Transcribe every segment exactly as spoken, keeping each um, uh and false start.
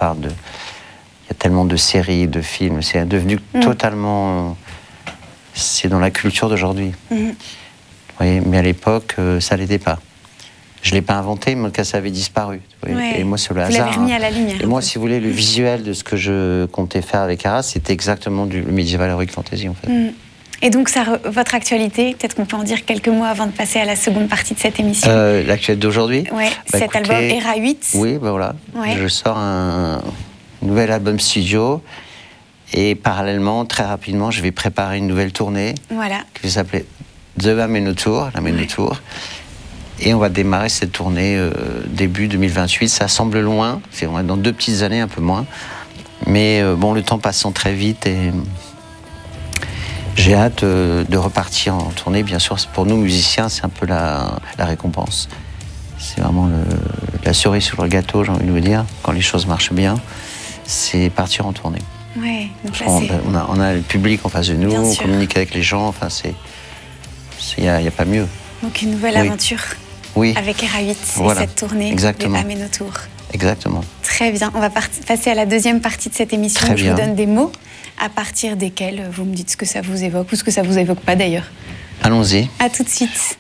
parle de... Il y a tellement de séries, de films, c'est devenu mmh. totalement... C'est dans la culture d'aujourd'hui. Mmh. Vous voyez, mais à l'époque, euh, ça ne l'était pas. Je ne l'ai pas inventé, mais en tout cas, ça avait disparu. Ouais. Et moi, c'est le vous hasard. Vous l'avez remis à la lumière. Et moi, si vous voulez, le visuel de ce que je comptais faire avec Arras, c'était exactement du Medieval Heroic Fantasy, en fait. Mm. Et donc, ça, votre actualité, peut-être qu'on peut en dire quelques mots avant de passer à la seconde partie de cette émission. Euh, L'actualité d'aujourd'hui Oui, bah, cet écoutez, album Hera huit. Oui, ben voilà. Ouais. Je sors un nouvel album studio. Et parallèlement, très rapidement, je vais préparer une nouvelle tournée. Voilà. Qui va s'appeler The Ameno Tour, la Ameno ouais. Tour. Et on va démarrer cette tournée euh, début deux mille vingt-huit. Ça semble loin, c'est dans deux petites années, un peu moins. Mais euh, bon, le temps passant très vite et j'ai hâte euh, de repartir en tournée. Bien sûr, pour nous musiciens, c'est un peu la, la récompense. C'est vraiment le, la cerise sur le gâteau, j'ai envie de vous dire. Quand les choses marchent bien, c'est partir en tournée. Ouais, donc là, on, on, a, on a le public en face de nous, bien on sûr. Communique avec les gens. Enfin, c'est, il n'y a, a pas mieux. Donc une nouvelle oui. aventure. Oui. Avec Hera huit voilà. et cette tournée Exactement. de Ameno Tour. Exactement. Très bien. On va part- passer à la deuxième partie de cette émission. Très Je bien. vous donne des mots à partir desquels vous me dites ce que ça vous évoque ou ce que ça vous évoque pas d'ailleurs. Allons-y. À tout de suite.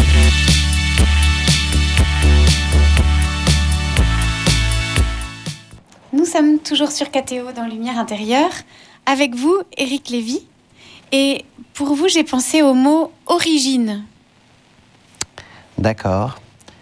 Nous sommes toujours sur K T O dans Lumière intérieure. Avec vous, Éric Lévy. Et pour vous, j'ai pensé au mot origine. D'accord.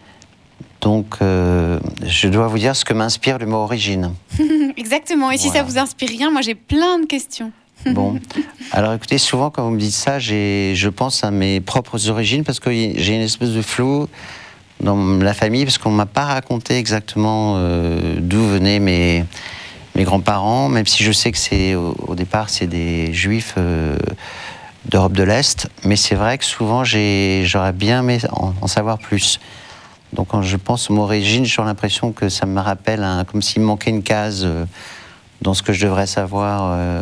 Donc, euh, je dois vous dire ce que m'inspire le mot origine. Exactement. Et voilà. Si ça vous inspire rien, moi j'ai plein de questions. Bon. Alors écoutez, souvent quand vous me dites ça, j'ai, je pense à mes propres origines parce que j'ai une espèce de flou dans la famille parce qu'on ne m'a pas raconté exactement euh, d'où venaient mes, mes grands-parents, même si je sais que c'est, au, au départ, c'est des juifs euh, d'Europe de l'Est. Mais c'est vrai que souvent, j'ai, j'aurais bien aimé en, en savoir plus. Donc quand je pense au mot origine, j'ai l'impression que ça me rappelle un, comme s'il me manquait une case euh, dans ce que je devrais savoir. Euh,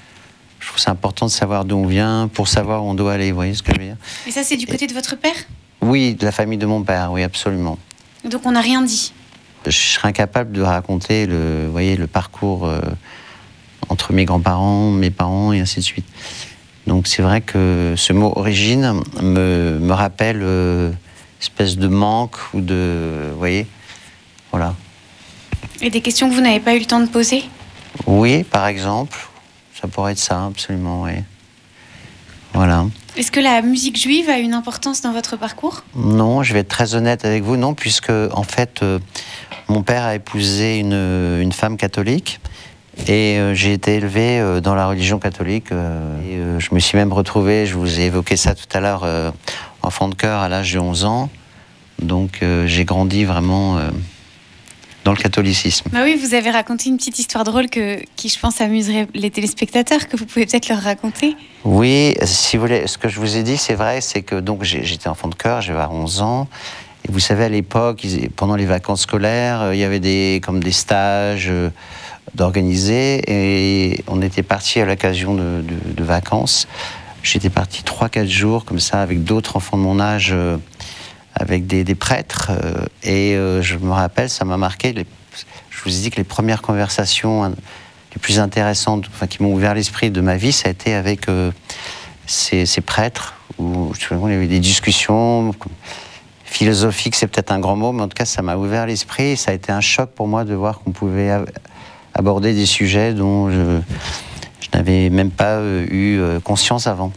je trouve c'est important de savoir d'où on vient pour savoir où on doit aller. Vous voyez ce que je veux dire ? Et ça, c'est du côté Et, de votre père ? Oui, de la famille de mon père, oui, absolument. Donc on n'a rien dit ? Je serais incapable de raconter le, vous voyez, le parcours euh, entre mes grands-parents, mes parents et ainsi de suite. Donc c'est vrai que ce mot origine me, me rappelle... Euh, espèce de manque ou de... Vous voyez ? Voilà. Et des questions que vous n'avez pas eu le temps de poser ? Oui, par exemple. Ça pourrait être ça, absolument, oui. Voilà. Est-ce que la musique juive a une importance dans votre parcours ? Non, je vais être très honnête avec vous, non, puisque, en fait, euh, mon père a épousé une, une femme catholique et euh, j'ai été élevé euh, dans la religion catholique. Euh, et, euh, je me suis même retrouvé, je vous ai évoqué ça tout à l'heure, euh, enfant de chœur à l'âge de onze ans. Donc euh, j'ai grandi vraiment euh, dans le catholicisme. Bah oui, vous avez raconté une petite histoire drôle que, qui, je pense, amuserait les téléspectateurs, que vous pouvez peut-être leur raconter. Oui, si vous voulez, ce que je vous ai dit, c'est vrai, c'est que donc, j'ai, j'étais enfant de chœur, j'avais onze ans. Et vous savez, à l'époque, ils, pendant les vacances scolaires, euh, il y avait des, comme des stages euh, d'organiser. Et on était partis à l'occasion de, de, de vacances. J'étais parti trois quatre jours comme ça avec d'autres enfants de mon âge, euh, avec des, des prêtres. Euh, et euh, je me rappelle, ça m'a marqué. Les, je vous ai dit que les premières conversations hein, les plus intéressantes, enfin, qui m'ont ouvert l'esprit de ma vie, ça a été avec euh, ces, ces prêtres, où je il y avait des discussions philosophiques, c'est peut-être un grand mot, mais en tout cas, ça m'a ouvert l'esprit. Et ça a été un choc pour moi de voir qu'on pouvait ab- aborder des sujets dont je... Je n'avais même pas euh, eu euh, conscience avant.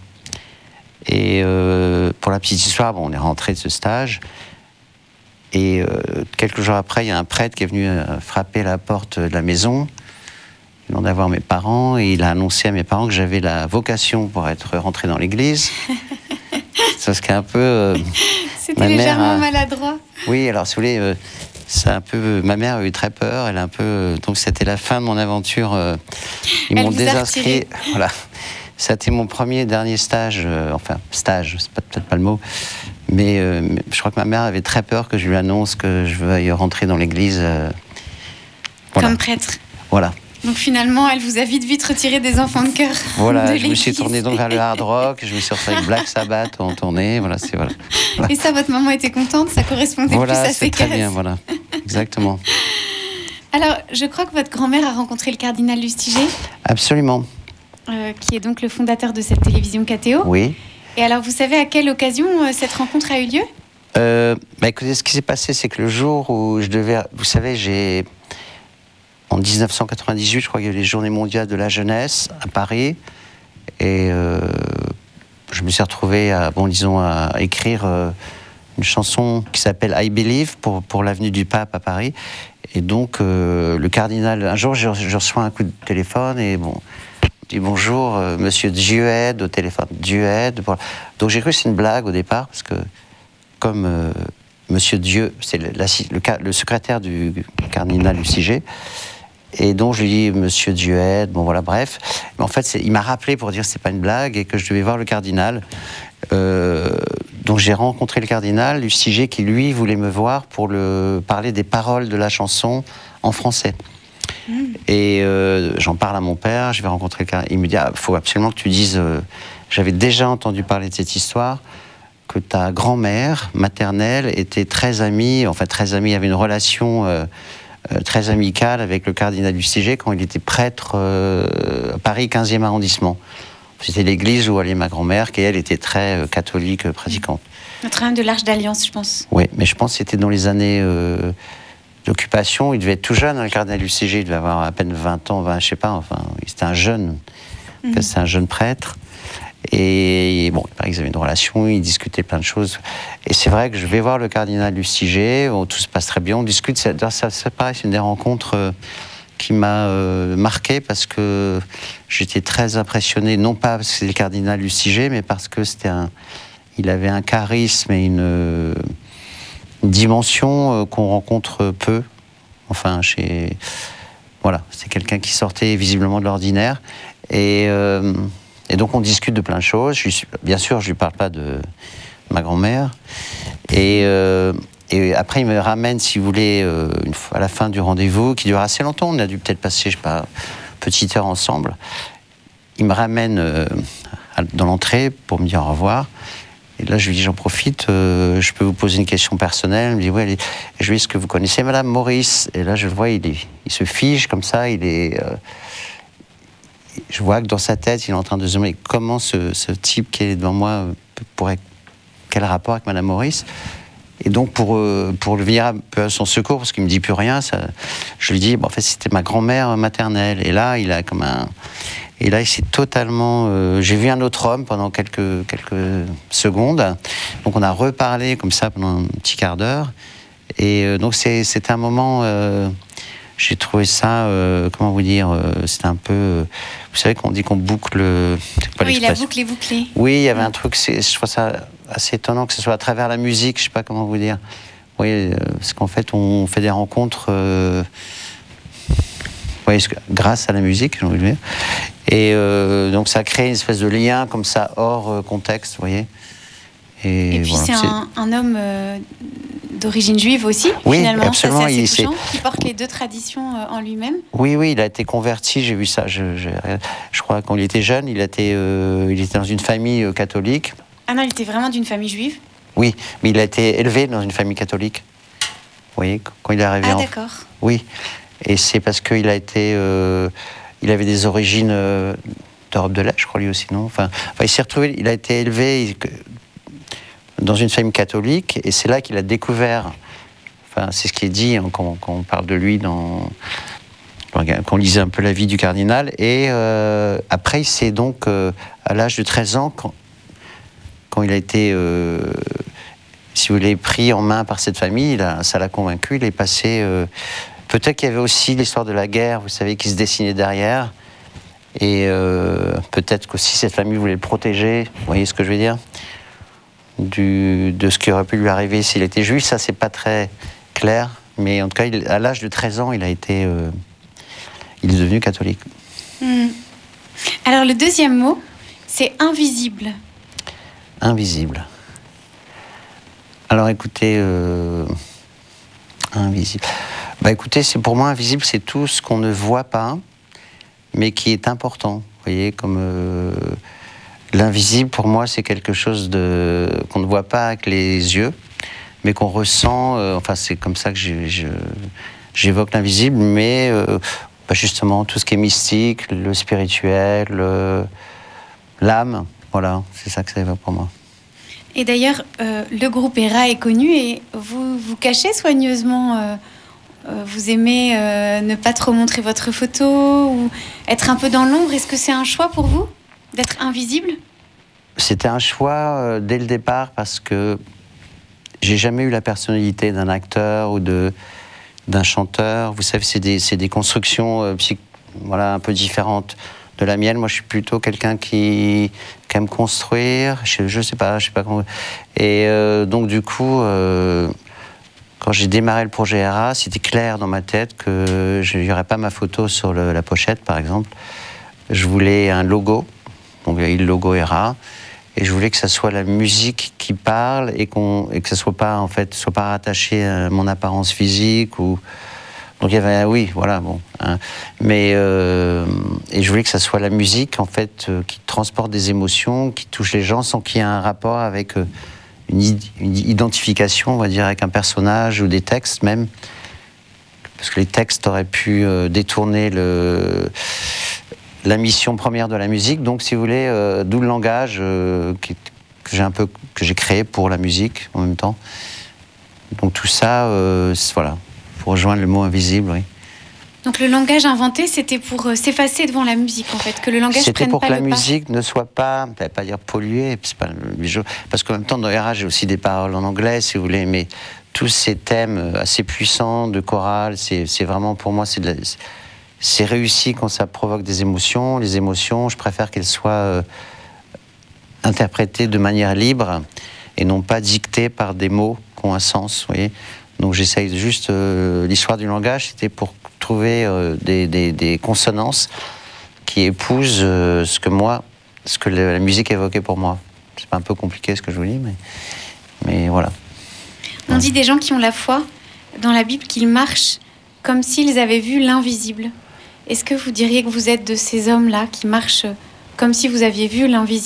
Et euh, pour la petite histoire, bon, on est rentré de ce stage. Et euh, quelques jours après, il y a un prêtre qui est venu euh, frapper la porte de la maison. Il demandait à voir mes parents. Et il a annoncé à mes parents que j'avais la vocation pour être rentré dans l'église. C'est ce qui est un peu... Euh, C'était légèrement a... maladroit. Oui, alors si vous voulez... Euh, C'est un peu, ma mère a eu très peur, elle a un peu, donc c'était la fin de mon aventure. Euh, ils elle m'ont vous désinscrit. Voilà, c'était mon premier et dernier stage, euh, enfin stage, c'est pas, peut-être pas le mot, mais, euh, mais je crois que ma mère avait très peur que je lui annonce que je veuille rentrer dans l'église. Euh, voilà. Comme prêtre. Voilà. Donc finalement, elle vous a vite vite retiré des enfants de chœur. Voilà, de je me suis tourné donc vers le hard rock, je me suis retrouvé avec Black Sabbath en tournée, voilà, c'est voilà. voilà. Et ça, votre maman était contente, ça correspondait voilà, plus à ses cases. Voilà, c'est très cases. bien, voilà, exactement. Alors, je crois que votre grand-mère a rencontré le cardinal Lustiger. Absolument. Euh, qui est donc le fondateur de cette télévision K T O. Oui. Et alors, vous savez à quelle occasion euh, cette rencontre a eu lieu ? euh, bah écoutez, ce qui s'est passé, c'est que le jour où je devais... Vous savez, j'ai... En dix-neuf cent quatre-vingt-dix-huit, je crois qu'il y a eu les Journées mondiales de la jeunesse à Paris. Et euh, je me suis retrouvé à, bon, disons, à écrire euh, une chanson qui s'appelle I Believe pour, pour l'avenue du Pape à Paris. Et donc, euh, le cardinal... Un jour, je, je reçois un coup de téléphone et bon... Je dis bonjour, euh, monsieur Dieuaide au téléphone. Dieuaide. Voilà. Donc j'ai cru que c'était une blague au départ, parce que comme euh, monsieur Dieu, c'est le, la, le, le secrétaire du cardinal Lustiger, et donc je lui dis monsieur Dieuaide, bon voilà, bref. Mais en fait, il m'a rappelé pour dire que c'était pas une blague et que je devais voir le cardinal. Euh, donc j'ai rencontré le cardinal Lustiger qui, lui, voulait me voir pour le, parler des paroles de la chanson en français. Et euh, j'en parle à mon père, je vais rencontrer quelqu'un. Il me dit, ah, faut absolument que tu dises, euh, j'avais déjà entendu parler de cette histoire, que ta grand-mère maternelle était très amie, enfin très amie, avait une relation euh, euh, très amicale avec le cardinal Lustiger quand il était prêtre euh, à Paris quinzième arrondissement. C'était l'église où allait ma grand-mère, qui elle était très euh, catholique, euh, pratiquante. Notre-Dame de l'Arche d'Alliance, je pense. Oui, mais je pense que c'était dans les années... Euh, d'occupation, il devait être tout jeune, hein, le cardinal Lustiger, il devait avoir à peine vingt ans, vingt, je sais pas, enfin, c'était un jeune, mmh. c'était un jeune prêtre, et, et bon, il paraît qu'ils avaient une relation, ils discutaient plein de choses, et c'est vrai que je vais voir le cardinal Lustiger, bon, tout se passe très bien, on discute, ça, ça, ça paraît, c'est une des rencontres euh, qui m'a euh, marqué, parce que j'étais très impressionné, non pas parce que c'est le cardinal Lustiger, mais parce que c'était un, il avait un charisme et une... Euh, une dimension euh, qu'on rencontre peu. Enfin, chez... Voilà, c'est quelqu'un qui sortait visiblement de l'ordinaire. Et, euh, et donc, on discute de plein de choses. Je suis... Bien sûr, je ne lui parle pas de ma grand-mère. Et, euh, et après, il me ramène, si vous voulez, euh, une fois à la fin du rendez-vous, qui dure assez longtemps. On a dû peut-être passer, je ne sais pas, une petite heure ensemble. Il me ramène euh, dans l'entrée pour me dire au revoir. Et là, je lui dis, j'en profite, euh, je peux vous poser une question personnelle. Il me dit, oui, allez. Et je lui dis, est-ce que vous connaissez Madame Maurice ? Et là, je le vois, il, est, il se fige comme ça, il est... Euh, je vois que dans sa tête, il est en train de se demander comment ce, ce type qui est devant moi pourrait... Quel rapport avec Madame Maurice ? Et donc, pour, euh, pour le venir un peu à son secours, parce qu'il ne me dit plus rien, ça, je lui dis, bon, en fait, c'était ma grand-mère maternelle. Et là, il a comme un... Et là, il s'est totalement... Euh, j'ai vu un autre homme pendant quelques, quelques secondes. Donc, on a reparlé comme ça pendant un petit quart d'heure. Et euh, donc, c'est, c'était un moment... Euh, j'ai trouvé ça... Euh, comment vous dire euh, C'était un peu... Euh, vous savez qu'on dit qu'on boucle... Pas oui, la boucle est bouclée. Oui, il y avait un truc... C'est, je trouve ça assez étonnant que ce soit à travers la musique. Je ne sais pas comment vous dire. Oui, euh, parce qu'en fait, on fait des rencontres... Euh, oui, grâce à la musique, j'ai envie de dire. Et euh, donc ça crée une espèce de lien comme ça, hors euh, contexte, vous voyez. Et, Et puis voilà, c'est, c'est un, un homme euh, d'origine juive aussi, oui, finalement, absolument, ça c'est assez il, touchant, c'est... qui porte les deux traditions euh, en lui-même. Oui, oui, il a été converti, j'ai vu ça, je, je, je crois quand il était jeune, il était, euh, il était dans une famille euh, catholique. Ah non, il était vraiment d'une famille juive ? Oui, mais il a été élevé dans une famille catholique, vous voyez, quand il est arrivé ah, en... Ah d'accord. Oui, et c'est parce qu'il a été... Euh, il avait des origines euh, d'Europe de l'Est, je crois, lui aussi, non enfin, enfin, il s'est retrouvé, il a été élevé il, dans une famille catholique, et c'est là qu'il a découvert, enfin, c'est ce qui est dit hein, quand, quand on parle de lui, dans, quand on lisait un peu la vie du cardinal, et euh, après, il s'est donc, euh, à l'âge de treize ans, quand, quand il a été, euh, si vous voulez, pris en main par cette famille, il a, ça l'a convaincu, il est passé... Euh, Peut-être qu'il y avait aussi l'histoire de la guerre, vous savez, qui se dessinait derrière. Et euh, peut-être qu'aussi cette famille voulait le protéger, vous voyez ce que je veux dire, du, de ce qui aurait pu lui arriver s'il était juif. Ça, c'est pas très clair. Mais en tout cas, il, à l'âge de treize ans, il a été... Euh, il est devenu catholique. Mmh. Alors, le deuxième mot, c'est invisible. Invisible. Alors, écoutez... Euh, invisible... Bah écoutez, c'est pour moi invisible, c'est tout ce qu'on ne voit pas, mais qui est important. Vous voyez, comme euh, l'invisible pour moi, c'est quelque chose de qu'on ne voit pas avec les yeux, mais qu'on ressent. Euh, enfin, c'est comme ça que je, je j'évoque l'invisible, mais euh, bah justement tout ce qui est mystique, le spirituel, le, l'âme, voilà, c'est ça que ça évoque pour moi. Et d'ailleurs, euh, le groupe Héra est connu et vous vous cachez soigneusement. Euh, euh, vous aimez euh, ne pas trop montrer votre photo ou être un peu dans l'ombre. Est-ce que c'est un choix pour vous d'être invisible ? C'était un choix euh, dès le départ parce que j'ai jamais eu la personnalité d'un acteur ou de, d'un chanteur. Vous savez, c'est des, c'est des constructions euh, psych, voilà, un peu différentes de la mienne. Moi, je suis plutôt quelqu'un qui, qui aime construire. Je, je sais pas, je sais pas comment. Et euh, donc, du coup, euh, quand j'ai démarré le projet Héra, c'était clair dans ma tête que je n'y aurait pas ma photo sur le, la pochette, par exemple. Je voulais un logo. Donc, il y a eu le logo Héra. Et je voulais que ça soit la musique qui parle et, qu'on, et que ça soit pas, en fait, soit pas rattaché à mon apparence physique ou. Donc il y avait, oui, voilà, bon. Hein. Mais, euh, et je voulais que ça soit la musique, en fait, euh, qui transporte des émotions, qui touche les gens sans qu'il y ait un rapport avec euh, une, une identification, on va dire, avec un personnage ou des textes même. Parce que les textes auraient pu euh, détourner le, la mission première de la musique. Donc, si vous voulez, euh, d'où le langage euh, qui, que j'ai un peu, que j'ai créé pour la musique en même temps. Donc tout ça, euh, voilà. Pour rejoindre le mot invisible, oui. Donc le langage inventé, c'était pour euh, s'effacer devant la musique, en fait, que le langage c'était prenne pour pas que la le pas. musique ne soit pas, je ne vais pas dire polluée, c'est pas le jeu, parce qu'en même temps, dans Héra, j'ai aussi des paroles en anglais, si vous voulez, mais tous ces thèmes assez puissants de chorale, c'est, c'est vraiment, pour moi, c'est, de la, c'est réussi quand ça provoque des émotions. Les émotions, je préfère qu'elles soient euh, interprétées de manière libre et non pas dictées par des mots qui ont un sens, vous voyez. Donc j'essaye juste, euh, l'histoire du langage, c'était pour trouver euh, des, des, des consonances qui épousent euh, ce que moi, ce que la, la musique évoquait pour moi. C'est pas un peu compliqué ce que je vous dis, mais, mais voilà. On dit des gens qui ont la foi dans la Bible qu'ils marchent comme s'ils avaient vu l'invisible. Est-ce que vous diriez que vous êtes de ces hommes-là qui marchent comme si vous aviez vu l'invisible ?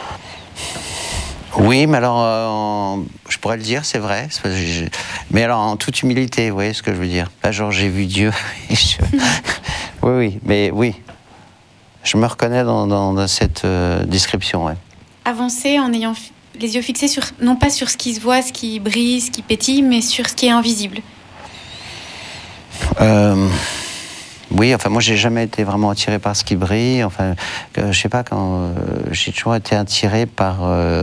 Oui, mais alors, euh, en, je pourrais le dire, c'est vrai. C'est parce que je, mais alors, en toute humilité, vous voyez ce que je veux dire. Pas genre, j'ai vu Dieu. je, oui, oui, mais oui. Je me reconnais dans, dans, dans cette euh, description, ouais. Avancer en ayant f- les yeux fixés sur, non pas sur ce qui se voit, ce qui brille, ce qui pétille, mais sur ce qui est invisible. Euh... Oui, enfin moi j'ai jamais été vraiment attiré par ce qui brille. Enfin, euh, je sais pas quand euh, j'ai toujours été attiré par. Euh,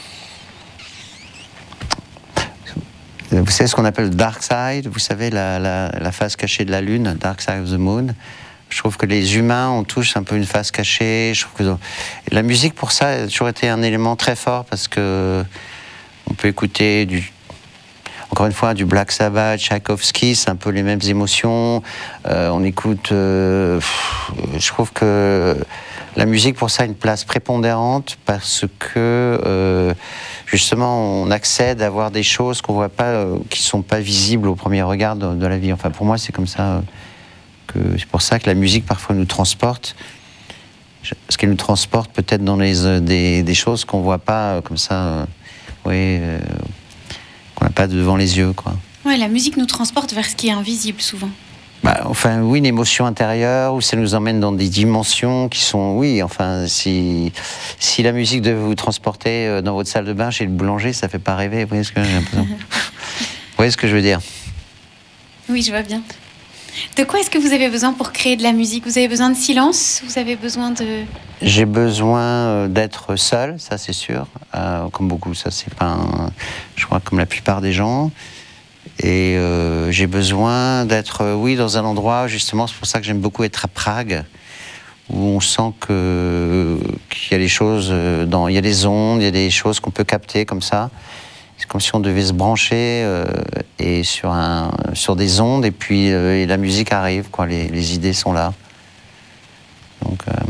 vous savez ce qu'on appelle le dark side. Vous savez la, la, la face cachée de la lune, dark side of the moon. Je trouve que les humains ont tous un peu une face cachée. Je trouve que la musique pour ça a toujours été un élément très fort parce que on peut écouter du Encore une fois, du Black Sabbath, Tchaïkovski, c'est un peu les mêmes émotions. Euh, on écoute... Euh, pff, je trouve que la musique, pour ça, a une place prépondérante parce que, euh, justement, on accède à voir des choses qu'on voit pas, euh, qui sont pas visibles au premier regard de, de la vie. Enfin, pour moi, c'est comme ça. Euh, que, c'est pour ça que la musique, parfois, nous transporte. Parce qu'elle nous transporte peut-être dans les, euh, des, des choses qu'on voit pas, euh, comme ça... Euh, oui... Euh, qu'on n'a pas devant les yeux, quoi. Ouais, la musique nous transporte vers ce qui est invisible, souvent. Bah, enfin, oui, une émotion intérieure, où ça nous emmène dans des dimensions qui sont... Oui, enfin, si, si la musique devait vous transporter dans votre salle de bain chez le boulanger, ça fait pas rêver, vous voyez ce que j'ai l'impression. Vous voyez ce que je veux dire? Oui, je vois bien. De quoi est-ce que vous avez besoin pour créer de la musique? Vous avez besoin de silence? Vous avez besoin de... J'ai besoin d'être seul, ça c'est sûr. Euh, comme beaucoup, ça c'est pas un... Je crois comme la plupart des gens. Et euh, j'ai besoin d'être, euh, oui, dans un endroit, justement, c'est pour ça que j'aime beaucoup être à Prague, où on sent que, qu'il y a des choses, dans, il y a des ondes, il y a des choses qu'on peut capter comme ça. C'est comme si on devait se brancher euh, et sur, un, sur des ondes, et puis euh, et la musique arrive, quoi, les, les idées sont là. Donc, euh...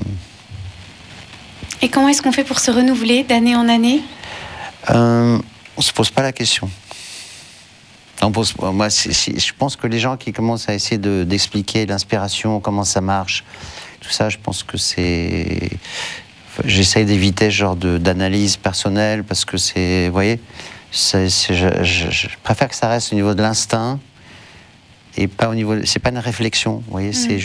Et comment est-ce qu'on fait pour se renouveler d'année en année? euh, On ne se pose pas la question. On pose, moi, c'est, c'est, je pense que les gens qui commencent à essayer de, d'expliquer l'inspiration, comment ça marche, tout ça, je pense que c'est... J'essaye d'éviter ce genre de, d'analyse personnelle, parce que c'est... Vous voyez, c'est, c'est, je, je, je préfère que ça reste au niveau de l'instinct, et pas au niveau. C'est pas une réflexion, vous voyez, Mmh. c'est